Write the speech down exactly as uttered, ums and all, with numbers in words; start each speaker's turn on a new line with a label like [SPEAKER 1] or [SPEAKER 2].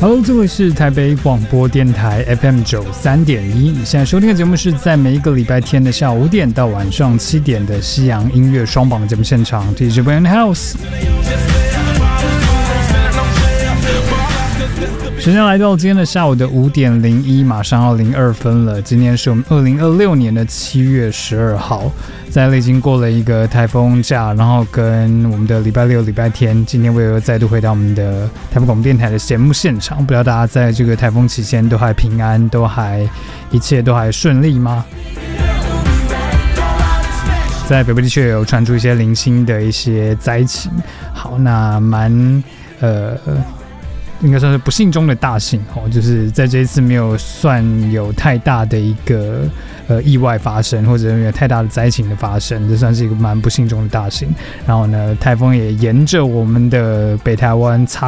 [SPEAKER 1] Hello， 这里是台北广播电台 F M 九三点一。你现在收听的节目是在每一个礼拜天的下午五点到晚上七点的西洋音乐双榜节目现场 ，D J Brian House。时间来到今天的下午的五点零一，马上要零二分了。今天是我们二零二六年的七月十二号，在历经过了一个台风假，然后跟我们的礼拜六、礼拜天，今天我又再度回到我们的台北广播电台的节目现场。不知道大家在这个台风期间都还平安，都还一切都还顺利吗？在北部地区有传出一些零星的一些灾情。好，那蛮呃。应该算是不幸中的大幸哦，就是在这一次没有算有太大的一个呃意外发生，或者没有太大的灾情的发生，这算是一个蛮不幸中的大幸。然后呢，台风也沿着我们的北台湾擦